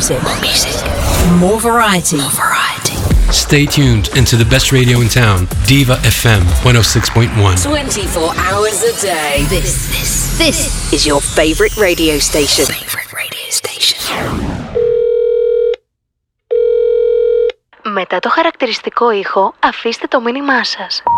music. More variety. Stay tuned into the best radio in town, Diva FM 106.1. 24 hours a day. This is your favorite radio station. Μετά το χαρακτηριστικό ήχο, αφήστε το μήνυμά σας.